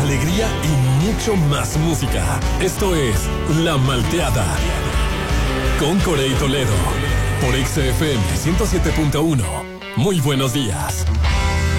alegría y mucho más música. Esto es La Malteada con Corey Toledo por XFM 107.1. Muy buenos días.